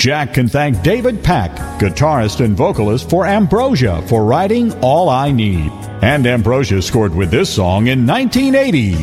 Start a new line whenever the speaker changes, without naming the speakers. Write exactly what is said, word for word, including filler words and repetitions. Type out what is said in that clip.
Jack can thank David Pack, guitarist and vocalist for Ambrosia, for writing All I Need. And Ambrosia scored with this song in nineteen eighty.